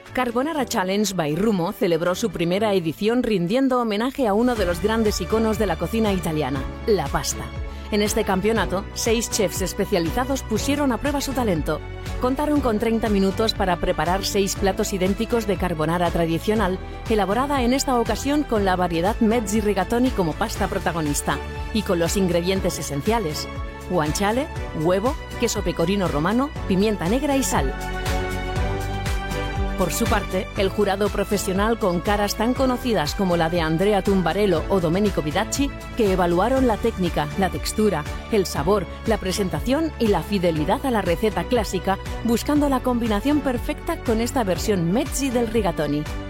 Carbonara Challenge by Rumo celebró su primera edición rindiendo homenaje a uno de los grandes iconos de la cocina italiana, la pasta. En este campeonato, 6 chefs especializados pusieron a prueba su talento. Contaron con 30 minutos para preparar 6 platos idénticos de carbonara tradicional, elaborada en esta ocasión con la variedad mezzi rigatoni como pasta protagonista y con los ingredientes esenciales: guanciale, huevo, queso pecorino romano, pimienta negra y sal. Por su parte, el jurado profesional con caras tan conocidas como la de Andrea Tumbarello o Domenico Vidacci, que evaluaron la técnica, la textura, el sabor, la presentación y la fidelidad a la receta clásica, buscando la combinación perfecta con esta versión mezzi del rigatoni.